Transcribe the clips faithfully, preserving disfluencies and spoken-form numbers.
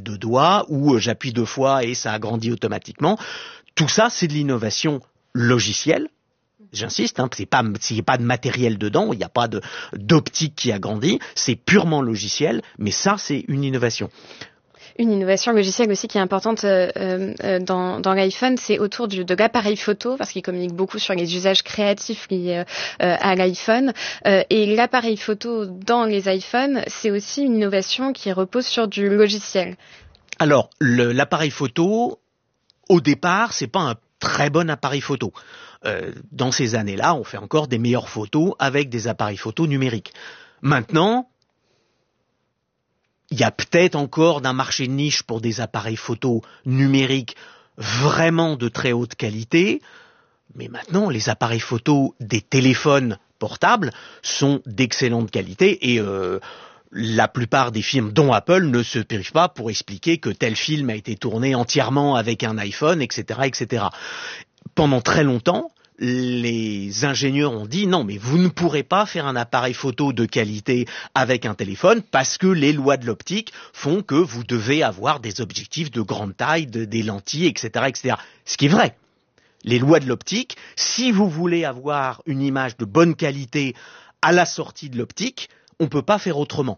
deux doigts, ou euh, j'appuie deux fois et ça agrandit automatiquement. Tout ça, c'est de l'innovation logicielle. J'insiste, hein, c'est pas, il n'y a pas de matériel dedans, il n'y a pas de, d'optique qui agrandit, c'est purement logiciel, mais ça, c'est une innovation. Une innovation logicielle aussi qui est importante euh, euh, dans, dans l'iPhone, c'est autour du, de l'appareil photo, parce qu'il communique beaucoup sur les usages créatifs liés euh, à l'iPhone. Euh, et l'appareil photo dans les iPhones, c'est aussi une innovation qui repose sur du logiciel. Alors, le, l'appareil photo, au départ, c'est pas un très bon appareil photo. Euh, dans ces années-là, on fait encore des meilleures photos avec des appareils photo numériques. Maintenant, il y a peut-être encore d'un marché de niche pour des appareils photo numériques vraiment de très haute qualité, mais maintenant, les appareils photo des téléphones portables sont d'excellente qualité et euh, la plupart des films, dont Apple, ne se privent pas pour expliquer que tel film a été tourné entièrement avec un iPhone, et cetera, et cetera. Pendant très longtemps, les ingénieurs ont dit non, mais vous ne pourrez pas faire un appareil photo de qualité avec un téléphone parce que les lois de l'optique font que vous devez avoir des objectifs de grande taille, de, des lentilles, et cetera, et cetera. Ce qui est vrai. Les lois de l'optique, si vous voulez avoir une image de bonne qualité à la sortie de l'optique, on ne peut pas faire autrement.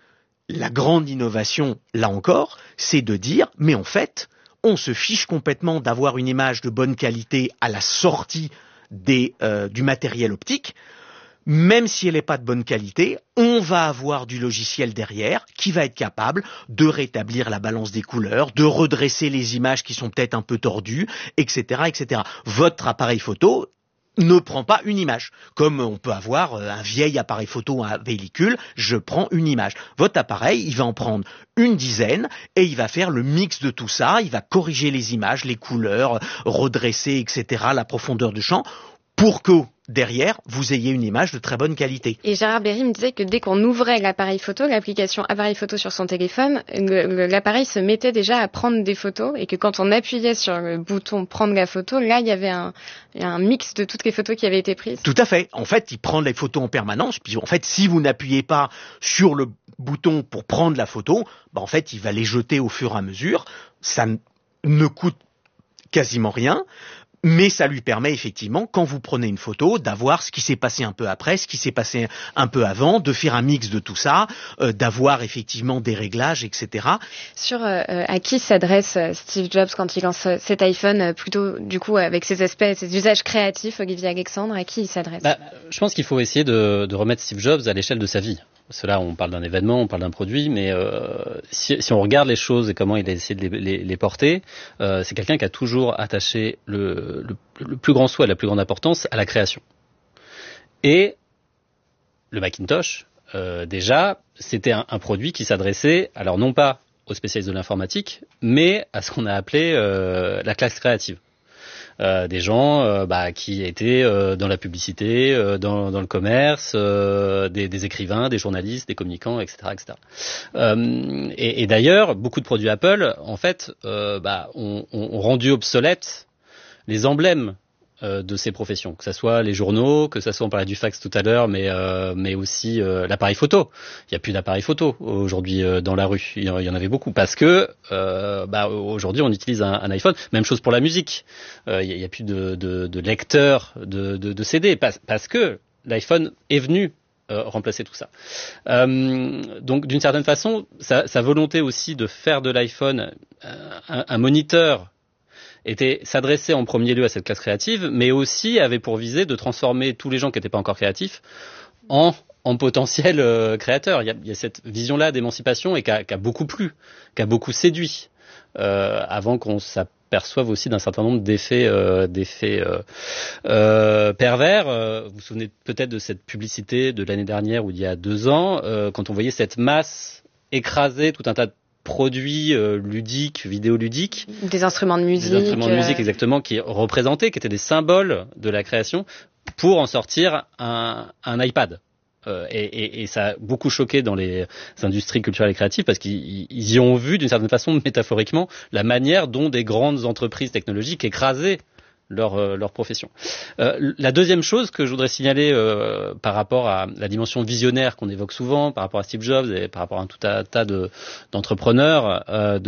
La grande innovation, là encore, c'est de dire, mais en fait, on se fiche complètement d'avoir une image de bonne qualité à la sortie des, euh, du matériel optique. Même si elle n'est pas de bonne qualité, on va avoir du logiciel derrière qui va être capable de rétablir la balance des couleurs, de redresser les images qui sont peut-être un peu tordues, et cetera, et cetera. Votre appareil photo ne prend pas une image. Comme on peut avoir un vieil appareil photo, un véhicule, je prends une image. Votre appareil, il va en prendre une dizaine et il va faire le mix de tout ça, il va corriger les images, les couleurs, redresser, et cetera, la profondeur de champ, pour que derrière, vous ayez une image de très bonne qualité. Et Gérard Berry me disait que dès qu'on ouvrait l'appareil photo, l'application appareil photo sur son téléphone, le, le, l'appareil se mettait déjà à prendre des photos et que quand on appuyait sur le bouton prendre la photo, là, il y avait un, un mix de toutes les photos qui avaient été prises. Tout à fait. En fait, il prend les photos en permanence. Puis en fait, si vous n'appuyez pas sur le bouton pour prendre la photo, bah en fait, il va les jeter au fur et à mesure. Ça ne coûte quasiment rien. Mais ça lui permet effectivement, quand vous prenez une photo, d'avoir ce qui s'est passé un peu après, ce qui s'est passé un peu avant, de faire un mix de tout ça, euh, d'avoir effectivement des réglages, et cetera. Sur euh, à qui s'adresse Steve Jobs quand il lance cet iPhone, plutôt du coup avec ses aspects, ses usages créatifs, Olivier Alexandre, à qui il s'adresse? Bah, je pense qu'il faut essayer de, de remettre Steve Jobs à l'échelle de sa vie. Parce que là, on parle d'un événement, on parle d'un produit, mais euh, si, si on regarde les choses et comment il a essayé de les, les, les porter, euh, c'est quelqu'un qui a toujours attaché le, le, le plus grand souhait, la plus grande importance à la création. Et le Macintosh, euh, déjà, c'était un, un produit qui s'adressait, alors non pas aux spécialistes de l'informatique, mais à ce qu'on a appelé euh, la classe créative. Euh, des gens euh, bah, qui étaient euh, dans la publicité, euh, dans, dans le commerce, euh, des, des écrivains, des journalistes, des communicants, et cetera, et cetera. Euh, et, et d'ailleurs, beaucoup de produits Apple, en fait, euh, bah, ont, ont rendu obsolètes les emblèmes euh, de ces professions, que ce soit les journaux, que ce soit, on parlait du fax tout à l'heure, mais euh, mais aussi euh, l'appareil photo. Il n'y a plus d'appareil photo aujourd'hui euh, dans la rue. Il y en avait beaucoup parce que euh, bah, aujourd'hui on utilise un, un iPhone. Même chose pour la musique. Euh, il n'y a, a plus de, de, de lecteurs de, de, de C D parce, parce que l'iPhone est venu Euh, remplacer tout ça. Euh, donc, d'une certaine façon, sa, sa volonté aussi de faire de l'iPhone un, un moniteur était s'adresser en premier lieu à cette classe créative, mais aussi avait pour visée de transformer tous les gens qui n'étaient pas encore créatifs en, en potentiels euh, créateurs. Il y, a, il y a cette vision-là d'émancipation et qui a, qui a beaucoup plu, qui a beaucoup séduit, euh, avant qu'on s'aperçoive aussi d'un certain nombre d'effets, euh, d'effets euh, euh, pervers. Euh, vous vous souvenez peut-être de cette publicité de l'année dernière ou d'il y a deux ans, euh, quand on voyait cette masse écraser tout un tas de produits euh, ludiques, vidéoludiques. Des instruments de musique. Des instruments de musique, exactement, qui représentaient, qui étaient des symboles de la création, pour en sortir un, un iPad. Euh, et, et, et ça a beaucoup choqué dans les industries culturelles et créatives parce qu'ils ils y ont vu, d'une certaine façon, métaphoriquement, la manière dont des grandes entreprises technologiques écrasaient leur, euh, leur profession. Euh, la deuxième chose que je voudrais signaler euh, par rapport à la dimension visionnaire qu'on évoque souvent, par rapport à Steve Jobs et par rapport à un tout un tas de, d'entrepreneurs, euh,